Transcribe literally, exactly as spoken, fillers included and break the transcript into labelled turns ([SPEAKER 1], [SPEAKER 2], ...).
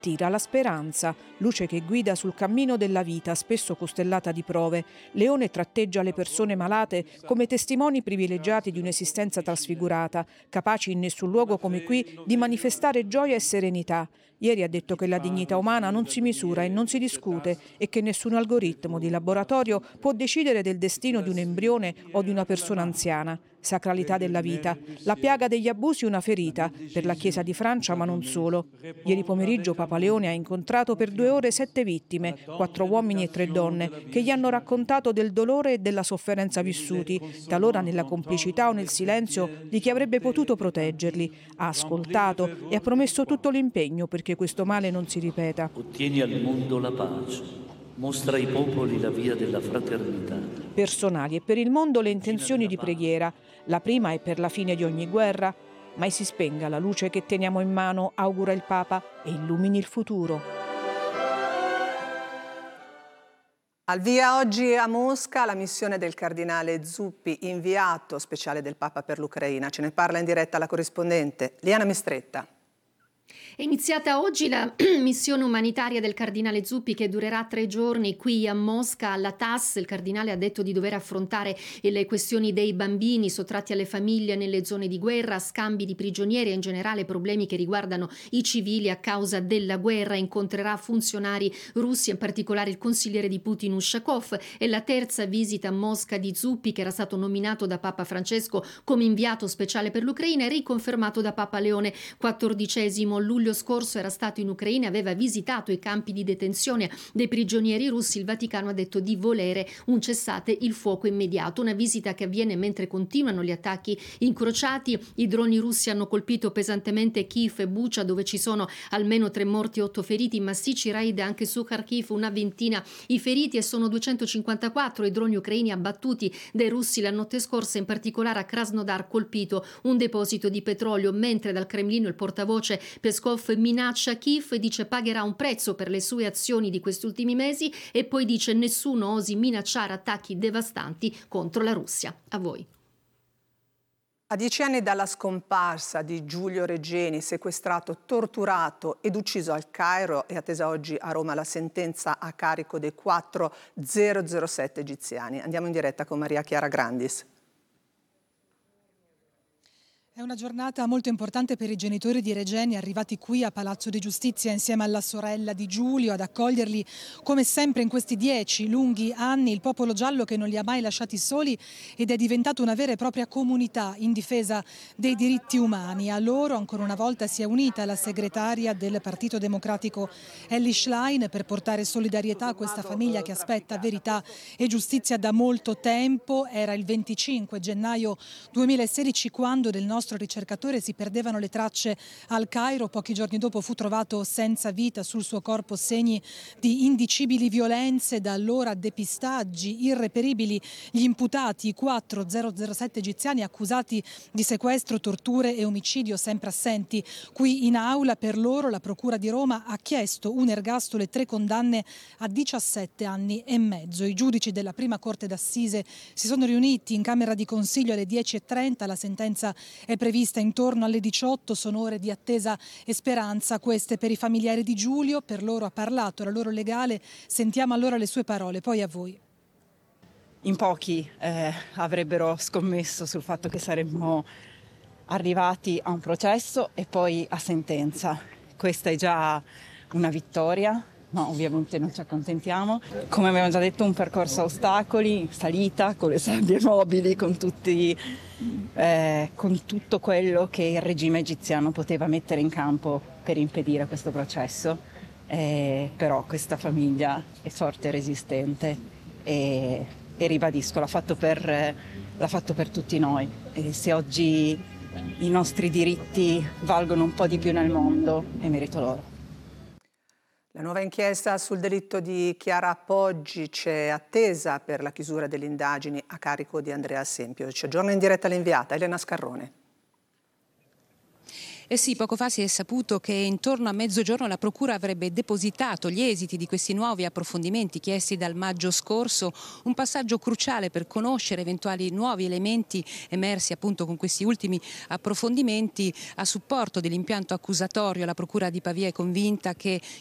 [SPEAKER 1] Tira la speranza, luce che guida sul cammino della vita, spesso costellata di prove. Leone tratteggia le persone malate come testimoni privilegiati di un'esistenza trasfigurata, capaci in nessun luogo come qui di manifestare gioia e serenità. Ieri ha detto che la dignità umana non si misura e non si discute e che nessun algoritmo di laboratorio può decidere del destino di un embrione o di una persona anziana. Sacralità della vita. La piaga degli abusi una ferita per la Chiesa di Francia, ma non solo. Ieri pomeriggio Papa Leone ha incontrato per due ore sette vittime, quattro uomini e tre donne, che gli hanno raccontato del dolore e della sofferenza vissuti, talora nella complicità o nel silenzio di chi avrebbe potuto proteggerli. Ha ascoltato e ha promesso tutto l'impegno perché questo male non si ripeta.
[SPEAKER 2] Ottieni al mondo la pace. Mostra ai popoli la via della fraternità.
[SPEAKER 1] Personali e per il mondo le intenzioni di preghiera. La prima è per la fine di ogni guerra. Mai si spenga la luce che teniamo in mano, augura il Papa, e illumini il futuro.
[SPEAKER 3] Al via oggi a Mosca la missione del cardinale Zuppi, inviato speciale del Papa per l'Ucraina. Ce ne parla in diretta la corrispondente Liana Mistretta.
[SPEAKER 4] È iniziata oggi la missione umanitaria del cardinale Zuppi, che durerà tre giorni qui a Mosca, alla T A S. Il cardinale ha detto di dover affrontare le questioni dei bambini sottratti alle famiglie nelle zone di guerra, scambi di prigionieri e in generale problemi che riguardano i civili a causa della guerra. Incontrerà funzionari russi, in particolare il consigliere di Putin Ushakov. È la terza visita a Mosca di Zuppi, che era stato nominato da Papa Francesco come inviato speciale per l'Ucraina e riconfermato da Papa Leone quattordicesimo. Luglio scorso era stato in Ucraina e aveva visitato i campi di detenzione dei prigionieri russi. Il Vaticano ha detto di volere un cessate il fuoco immediato. Una visita che avviene mentre continuano gli attacchi incrociati. I droni russi hanno colpito pesantemente Kiev e Bucha, dove ci sono almeno tre morti e otto feriti. Massicci raid anche su Kharkiv, una ventina i feriti, e sono duecentocinquantaquattro i droni ucraini abbattuti dai russi la notte scorsa. In particolare a Krasnodar colpito un deposito di petrolio, mentre dal Cremlino il portavoce Peskov minaccia Kiev e dice pagherà un prezzo per le sue azioni di questi ultimi mesi, e poi dice nessuno osi minacciare attacchi devastanti contro la Russia. A voi.
[SPEAKER 3] A dieci anni dalla scomparsa di Giulio Regeni, sequestrato, torturato ed ucciso al Cairo, è attesa oggi a Roma la sentenza a carico dei quattro zero zero sette egiziani. Andiamo in diretta con Maria Chiara Grandis.
[SPEAKER 5] È una giornata molto importante per i genitori di Regeni, arrivati qui a Palazzo di Giustizia insieme alla sorella di Giulio ad accoglierli come sempre in questi dieci lunghi anni. Il popolo giallo che non li ha mai lasciati soli ed è diventato una vera e propria comunità in difesa dei diritti umani. A loro ancora una volta si è unita la segretaria del Partito Democratico Elly Schlein per portare solidarietà a questa famiglia che aspetta verità e giustizia da molto tempo. Era il venticinque gennaio duemilasedici quando del nostro ricercatore si perdevano le tracce al Cairo. Pochi giorni dopo fu trovato senza vita, sul suo corpo segni di indicibili violenze. Da allora depistaggi irreperibili. Gli imputati, i quattro zero zero sette egiziani accusati di sequestro, torture e omicidio, sempre assenti qui in aula. Per loro la Procura di Roma ha chiesto un ergastolo e tre condanne a diciassette anni e mezzo. I giudici della prima Corte d'Assise si sono riuniti in Camera di Consiglio alle dieci e trenta. La sentenza è prevista intorno alle diciotto. Sono ore di attesa e speranza queste per i familiari di Giulio. Per loro ha parlato la loro legale. Sentiamo allora le sue parole, poi a voi.
[SPEAKER 6] In pochi eh, avrebbero scommesso sul fatto che saremmo arrivati a un processo e poi a sentenza. Questa è già una vittoria, ma ovviamente non ci accontentiamo. Come abbiamo già detto, un percorso a ostacoli, salita con le sabbie mobili, con tutti Eh, con tutto quello che il regime egiziano poteva mettere in campo per impedire questo processo, eh, però questa famiglia è forte e resistente e, e ribadisco, l'ha fatto per, l'ha fatto per tutti noi, e se oggi i nostri diritti valgono un po' di più nel mondo è merito loro.
[SPEAKER 3] La nuova inchiesta sul delitto di Chiara Poggi c'è attesa per la chiusura delle indagini a carico di Andrea Sempio. Ci aggiorna in diretta l'inviata Elena Scarrone.
[SPEAKER 7] Eh sì, poco fa si è saputo che intorno a mezzogiorno la Procura avrebbe depositato gli esiti di questi nuovi approfondimenti chiesti dal maggio scorso, un passaggio cruciale per conoscere eventuali nuovi elementi emersi appunto con questi ultimi approfondimenti a supporto dell'impianto accusatorio. La Procura di Pavia è convinta che